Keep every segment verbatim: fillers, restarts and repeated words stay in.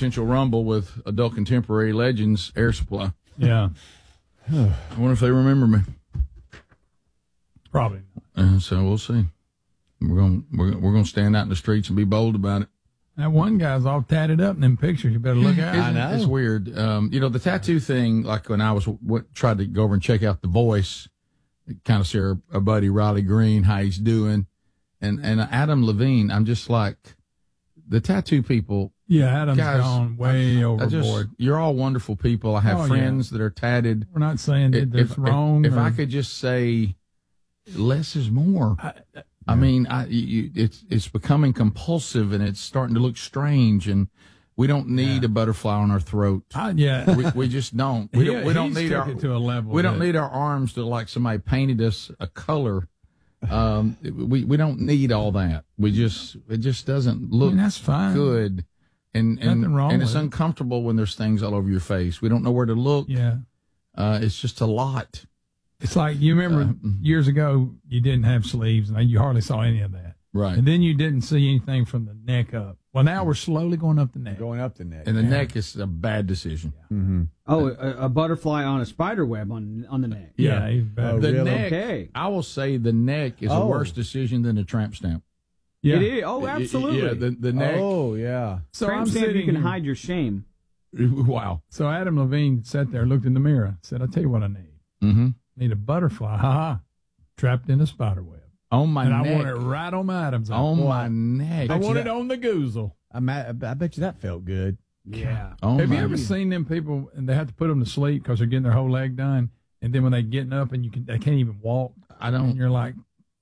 potential rumble with Adult Contemporary Legends Air Supply. Yeah. I wonder if they remember me. Probably not. Uh, so we'll see. We're gonna we're, we're gonna stand out in the streets and be bold about it. That one guy's all tatted up in them pictures. You better look out. I know. It's weird. Um, you know, the tattoo thing, like when I was what, tried to go over and check out The Voice, kind of see our, our buddy Riley Green, how he's doing. And, and Adam Levine, I'm just like, the tattoo people. Yeah, Adam's guys, gone way I, overboard. I just, you're all wonderful people. I have oh, friends yeah. that are tatted. We're not saying that If, it's wrong. If, if or, I could just say less is more. I, I mean, I, you, it's it's becoming compulsive, and it's starting to look strange, and we don't need yeah. a butterfly on our throat. I, yeah, we, we just don't. We he, don't. We don't he's need took our. it to a level we don't that, need our arms to like somebody painted us a color. Um, we we don't need all that. We just it just doesn't look I mean, that's fine. good, and and Nothing wrong and with it's it. uncomfortable when there's things all over your face. We don't know where to look. Yeah, uh, it's just a lot. it's like you remember Uh, years ago you didn't have sleeves and you hardly saw any of that. Right. And then you didn't see anything from the neck up. Well, now we're slowly going up the neck. Going up the neck. And the Yeah. neck is a bad decision. Yeah. Mm-hmm. Oh, a, a butterfly on a spider web on on the neck. Yeah, Yeah. he's bad. Oh, The really? neck, Okay. I will say the neck is a Oh. worse decision than a tramp stamp. yeah. It is. Oh, absolutely. Yeah, the, the neck. Oh, yeah. So Tramp I'm stamp, sitting you can here- hide your shame. Wow. So Adam Levine sat there, looked in the mirror, said, "I'll tell you what I need. Mm-hmm. I need a butterfly, ha ha, trapped in a spider web, On my and neck. I want it right on my Adam's apple. on my neck. I bet you want it that- on the goozle." I, ma- I bet you that felt good. Yeah. On Have you my ever seen them people and they have to put them to sleep because they're getting their whole leg done, and then when they getting up and you can they can't even walk, I and don't. you're like,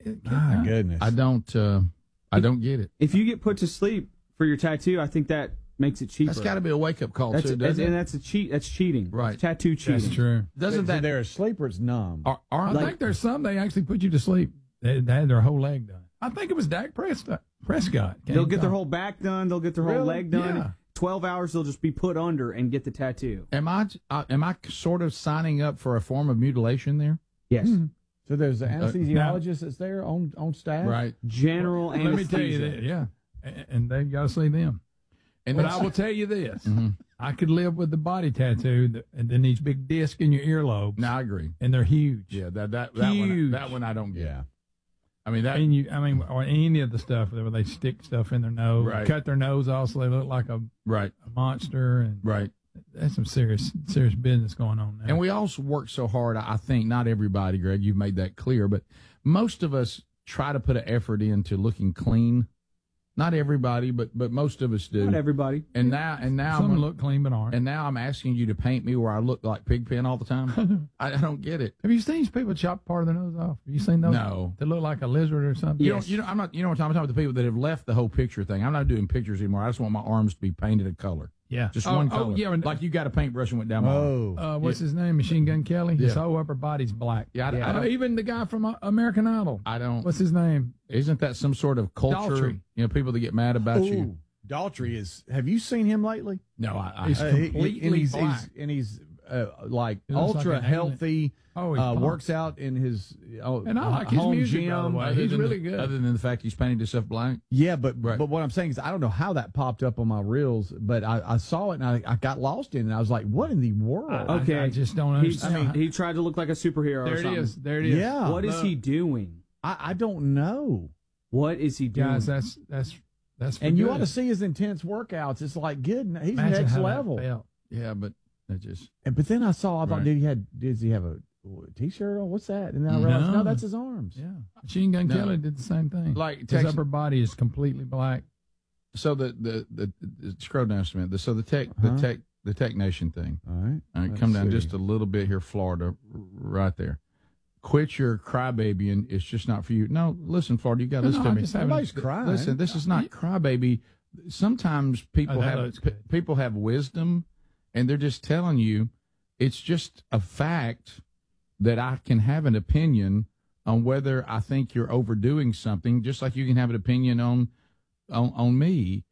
My goodness. I don't. Uh, I don't get it. If you get put to sleep for your tattoo, I think that makes it cheaper. That's got to be a wake up call That's too, and doesn't it? that's a cheat. That's cheating. Right. It's tattoo cheating. That's true. Doesn't So that? they're asleep or it's numb? Are, are, I Like- think there's some they actually put you to sleep. They, they had their whole leg done. I think it was Dak Prescott. Prescott. Can't They'll even get their talk. whole back done. They'll get their whole Really? leg done. Yeah. Twelve hours, they'll just be put under and get the tattoo. am I? Uh, am I sort of signing up for a form of mutilation there? Yes. So there's an anesthesiologist that's there on, on staff? Right. General Let anesthesia. me tell you that, yeah. And, and they got to see them. And But that's- I will tell you this: Mhm. I could live with the body tattoo, that, and then these big discs in your earlobes, No, I agree. and they're huge. Yeah, that that that one, Huge. that one I don't get. Yeah. I mean that. And you, I mean, or any of the stuff where they stick stuff in their nose, Right. cut their nose off so they look like a, Right. a monster, and Right. that's some serious, serious business going on now. And we also work so hard. I think not everybody, Greg, you've made that clear, but most of us try to put an effort into looking clean. Not everybody, but but most of us do. Not everybody. And now and now some I'm, look clean but aren't. and now I'm asking you to paint me where I look like Pigpen all the time. I, I don't get it. Have you seen these people chop part of their nose off? Have you seen those? No. They look like a lizard or something. You Yes. know, you know, I'm not. You know what I'm talking about? The people that have left the whole picture thing. I'm not doing pictures anymore. I just want my arms to be painted a color, Yeah, just Oh, one oh, color. yeah, and- like you got a paintbrush and went down my arm. Oh. Uh, what's his name? Machine Gun Kelly. His Yeah. whole upper body's black. Yeah, I, I Uh, don't. even the guy from uh, American Idol. I don't. What's his name? Isn't that some sort of culture? Daltrey. You know, people that get mad about you. Ooh, Daltrey is. Have you seen him lately? No, I. I He's Uh, he- completely and he's, black. he's and he's uh, like He looks like ultra an alien. healthy. Oh, he's uh, pumped. works out in his uh, And I like his home music, gym. by the way. other He's than really the- good. Other than the fact he's painted himself black. Yeah, but Right. but what I'm saying is I don't know how that popped up on my reels, but I, I saw it and I, I got lost in it. And I was like, what in the world? I- Okay. I, just don't He's, understand. he tried to look like a superhero there or it something. is. There it is. Yeah. What is Look, he doing? I, I don't know. What is he doing? guys? That's that's that's. For And you good. ought to see his intense workouts. It's like good. He's Imagine next how that level. felt. Yeah, but that just. And but then I saw. I thought, Right. did he had? Does he have a t-shirt on? What's that? And then I realized, no, No. that's his arms. Yeah, Machine Gun No. Kelly did the same thing. Like his Texas, upper body is completely black. so the the, the the scroll down just a minute. The, so the tech Uh-huh. the tech the Tech Nation thing. All right. All right, Let's come down see. just a little bit here, Florida, r- right there. Quit your crybabying. It's just not for you. No, listen, Florida, you got to No, listen no, to I'm me. just having- Nobody's crying. Listen, this is not crybaby. Sometimes people Oh, that have looks p- good. people have wisdom, and they're just telling you. It's just a fact that I can have an opinion on whether I think you're overdoing something, just like you can have an opinion on on, on me.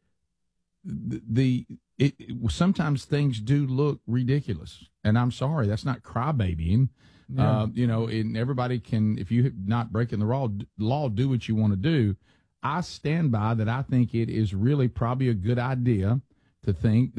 The, the it, it sometimes things do look ridiculous, and I'm sorry, that's not crybabying. Yeah. Uh, you know, and everybody can, if you're not breaking the law, law, do what you want to do. I stand by that. I think it is really probably a good idea to think